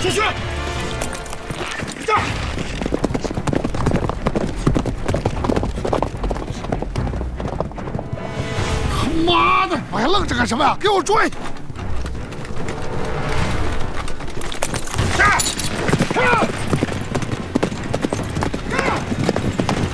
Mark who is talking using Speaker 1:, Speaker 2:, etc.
Speaker 1: 继续！这儿！妈的！哎呀，愣着干什么呀？给我追！